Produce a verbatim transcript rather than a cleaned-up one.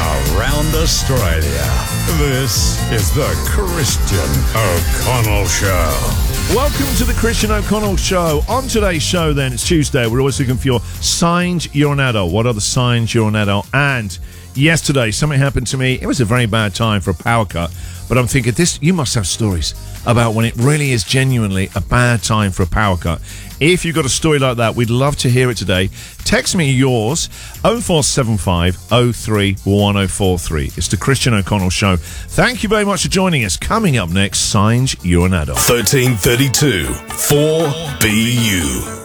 around Australia. This is the Christian O'Connell Show. Welcome to the Christian O'Connell Show. On today's show, then, it's Tuesday. We're always looking for your signs you're an adult. What are the signs you're an adult? And yesterday, something happened to me. It was a very bad time for a power cut. But I'm thinking, this you must have stories about when it really is genuinely a bad time for a power cut. If you've got a story like that, we'd love to hear it today. Text me yours, oh four seven five, oh three one oh four three. It's the Christian O'Connell Show. Thank you very much for joining us. Coming up next, signs you're an adult. thirteen thirty-two four B U.